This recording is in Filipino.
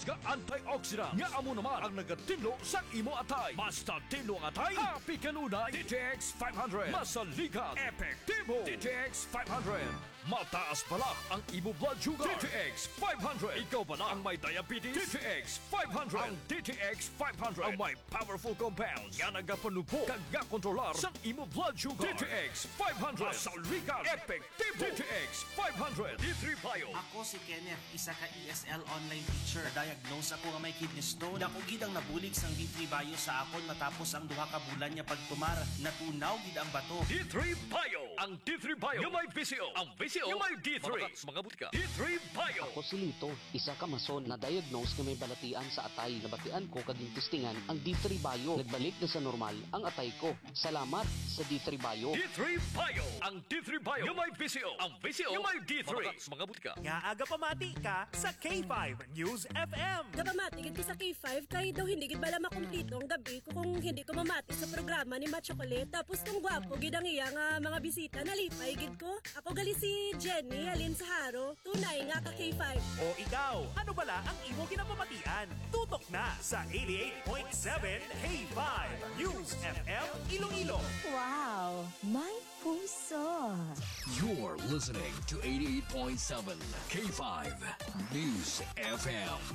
nga antioxidant nga amo naman ang nagatinlo sa imo atay. Basta tinlo ang atay, happy kanunay. DTX 500 masalikat, epektibo. DTX 500 mataas pala ang imo blood sugar. DTX 500 ikaw ba na ang may diabetes? DTX 500 ang DTX 500 ang may powerful compounds nga nagapanubo kag nga kontrolar sa imo blood sugar. DTX 500 masalikat, epektibo. DTX 500 D3 Bio. Ako si Kenneth, isa ka ESL online teacher. Diagnose ako nga may kidney stone. Dako gid ang nabulig sang D3 Bio sa akon matapos ang duha ka bulan niya pagtumar. Natunaw gid ang bato. D3 Bio. Ang D3 Bio yung may VCO. Ang VCO yung may D3. Mga butika. D3 Bio. Ako si Lito, isa ka mason na diagnose na may balatian sa atay. Nabatian ko kaging testingan ang D3 Bio. Nagbalik na sa normal ang atay ko. Salamat sa D3 Bio. D3 Bio. Ang D3 Bio yung may VCO. Ang VCO yung may D3. Mga butika. Nga aga pamati ka sa K5 News FM. Gapamati ko sa K5 kay daw hindi gid bala makumpleto ang gabi ko kung hindi ko mamati sa programa ni Ma Chocolate. Tapos kung gwapo gid ang iya nga mga bisita nalipay gid ko. Ako gali si Jenny Alin Saharo, tunay nga ka K5. O ikaw, ano bala ang imo ginapamatian? Tutok na sa 88.7 K5 News FM Iloilo. Wow, may puso. You're listening to 88.7 K5 News FM.